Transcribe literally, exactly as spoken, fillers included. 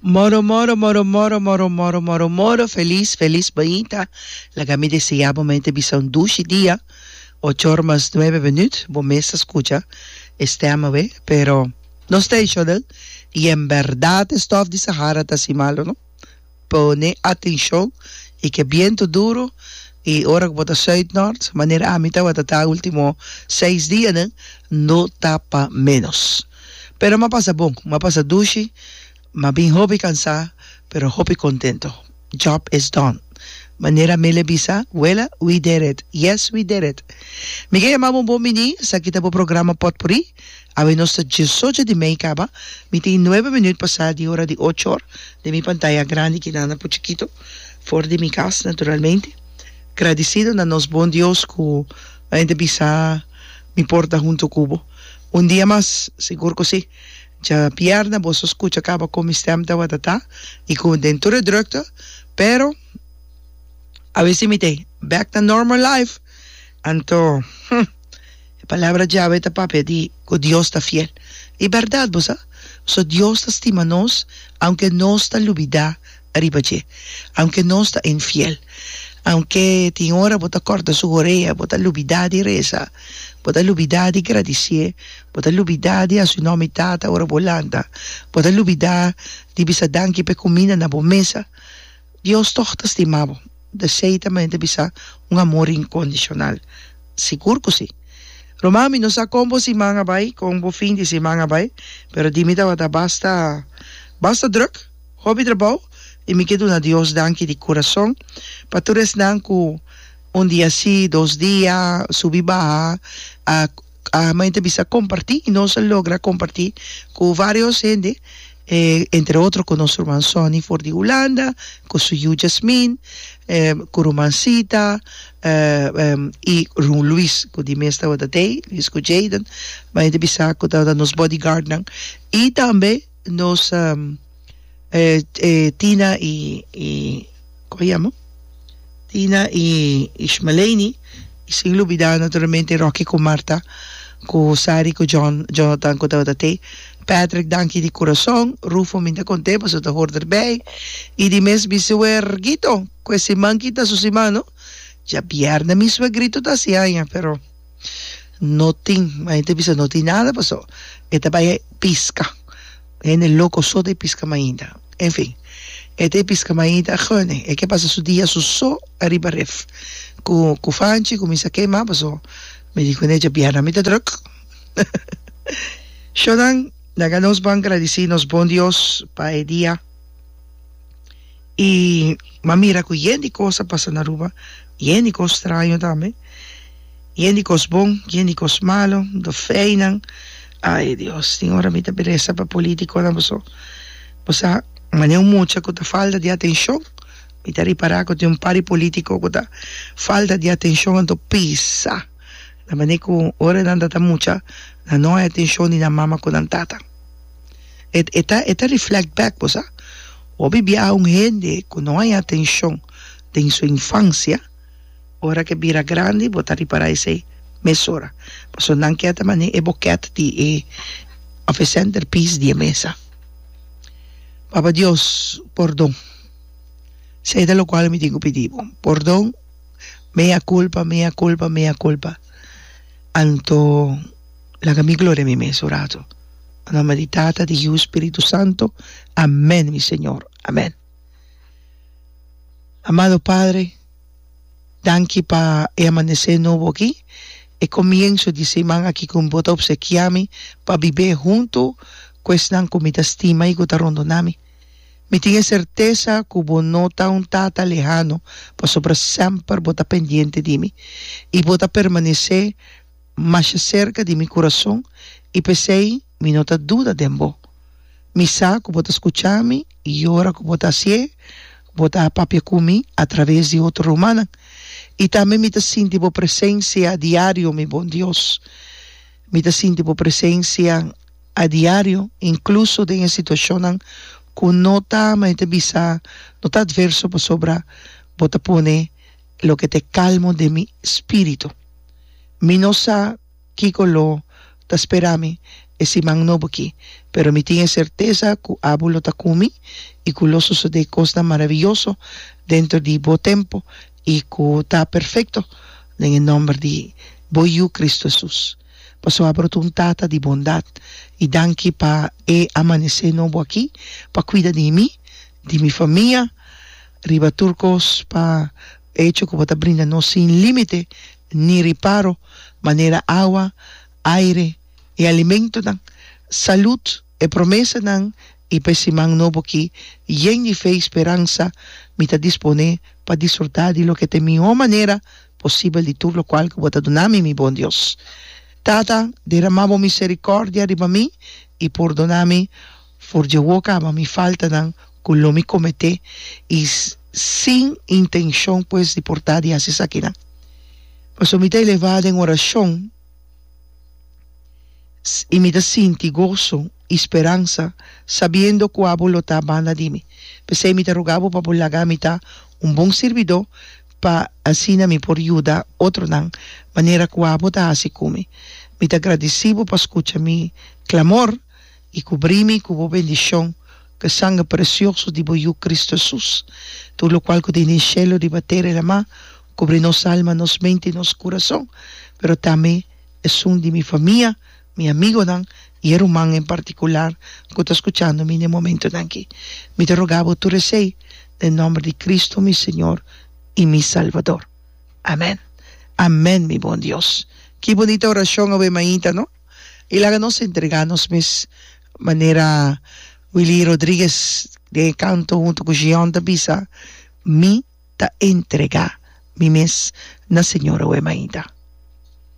Moro, moro, moro, moro, moro, moro, moro, moro, feliz, feliz baita. La que me decía, momento, bisa un douche día, ocho horas más nueve minutos, vos me escucha, estamos, ve, pero no está hecho de él. Y en verdad, esto de Sahara está así malo, ¿no? Pone atención y que viento duro y ahora que bota Zuid-Noord, manera a mitad bota último seis días, ¿no? No tapa menos. Pero me pasa bon, me pasa douche, me bien hobby cansado, pero hobby contento. Job is done. Manera me le visa, well, we did it. Yes, we did it. Me que llamamos un bom mini, sa kita po programa Potpourri. Awe nos dezoito de mei acaba. Me tem nueve minutos passados de hora de ocho horas de mi pantalla grande que nada por chiquito, fora de mi casa, naturalmente. Agradecido a nos bom Dios que a gente visa mi porta junto cubo. Un día más, seguro que sí. Ya pierna, vos escucha acaba con mi stem de watata y con dentro de drukte, pero a veces me te back to normal life. Anto, hm, la palabra ya vete papi di que Dios está fiel. Y verdad, vos, ¿ah? So Dios estima nos, aunque no está lubida arriba je, aunque no está infiel, aunque tiene hora bota corta su oreja, bota lubida di reza, bota lubida di agradecer, bota lubida di a su nome tata ora volanda, bota lubida di bisa danki pe comida na bo mesa. Dios toch te estimavo. Dezeitamente bisa un amor incondicional. Seguro que sí. Romami no sa combo si manga bay, combo fin di si manga bay, pero dimita wata basta, basta druk, hobby trabajo, y me quedo a Dios danki di corazón, patures danku un día sí, dos días, subí baja, a, a mente bisa compartir, y no se logra compartir con varios gente, Eh, entre otros con nuestro hermano Sonny for de Holanda, con su Hugh Jasmine, eh, con Romancita, eh, um, y Ron Luis, con de mesta wat day, Luis con Jaden, maar de bisa con da nos bodyguard nang, y también nos um, eh, eh, Tina y y ¿cómo se llama? Tina y Ishmaelini, y sin olvidar naturalmente Rocky con Marta, con Sari, con John, Jonathan, con da day. Patrick, dank je die corazon. Rufo, minta conte, pues dat hoort erbij. Y die mes mi suegrito, questi manquita su mano. Ya pierna mi suegrito ta si aña, pero no tin, ma gente bisa no tin nada, pues esta vaya pisca. En el loco so de pisca mainda. En fin, este pisca mainda, gene. E que pasa su día su so arriba ref. Ku ku fanchi, ku mi sa quema, pues me dijo en ella pierna mi te druk. Shodan Naga nos van agradecidos, bon Dios, pa el día. Y mamira que yendi cosa pasa na ruba, yendi cos extraño también, yendi cos bon, yendi cos malo, do feinan. Ay Dios, señora, mi te pereza pa político, na boso. Bosa, maneu mucha que te falta de atención. Mi te riparar que te un pari político que te falta de atención en tu pisa. La manera que ora andata mucha, la no hay atención ni la mamá con antata. Esta esta reflect back, pues, ¿ah? O vivía un gente que no hay atención en su infancia, ahora que vira grande, botar para ese mesora. Pues no que esta manera evocat di ofrecer pis de mesa. Papa Dios, perdón. Sé de lo cual me digo pedido. Perdón, mea culpa, mea culpa, mea culpa. Anto la que mi gloria mi mesorato. Una meditata di Dio Espíritu Santo. Amén, mi Señor. Amén. Amado Padre, danki pa e amanecer nuevo aquí. E comienzo di semana aquí con vos obsequiami pa vivir junto con esta comida estima y gota rondonami. Mi tiene certeza que vos no está un tata lejano, pa sobre siempre vos está pendiente de mí. Y vos está permanecer más cerca de mi corazón y pensé, mi no te duda de vos. Mi sa que vos escuchami y ahora que vos así, vos está papia conmigo a través de otro romana. Y también me te siento vos presencia a diario, mi buen Dios. Me te siento vos presencia a diario, incluso de en situaciones que no está, me te visa, no está adverso por sobre, vos te pone lo que te calmo de mi espíritu. Mi no sa, Kiko lo, te esperami, ese man no aquí, pero mi tiene certeza que abuelo takumi y que lo sucede cosa maravilloso dentro de bo tiempo y que está perfecto en el nombre de Boyu Cristo Jesús. Pasó abro un tata de bondad y danki pa e amanecer nuevo aquí, pa cuidar de mí, de mi familia, riba turcos pa hecho que te brinda no sin límite ni reparo, manera agua, aire y alimento dan, salud y promesa dan, y pesimán nuevo aquí, y fe esperanza, me te dispone para disfrutar de lo que te mi manera posible de todo lo cual que voy a donarme, mi buen Dios. Tata, derramamos misericordia riba mí y perdoname por llevoca a mi falta dan, con lo me comete y sin intención pues de portar y hacer saquina. Pues me te elevada en oración y me te sinti gozo y esperanza sabiendo que abuelo está banda de mí. Pues me te rogaba para bulagar mi ta un buen servidor para así mi por ayuda otro dan manera que abuelo está así como. Me te agradecido para escuchar mi clamor y cubrirme con bendición que sangue precioso de Boyu Cristo Jesús. Todo lo cual que tiene el cielo de bater la mano, cubre nos alma, nos mente y nos corazón, pero también es un de mi familia, mi amigo dan, y el humano en particular, que está escuchando en el momento de aquí. Me te rogaba tu recei, en nombre de Cristo mi Señor y mi Salvador. Amén. Amén, mi buen Dios. Qué bonita oración, obemaíta, ¿no? Y la nos entreganos, mis manera Willy Rodríguez de canto junto con Jean de Bisa, mi ta entrega, mi mes, na Señora obemaíta.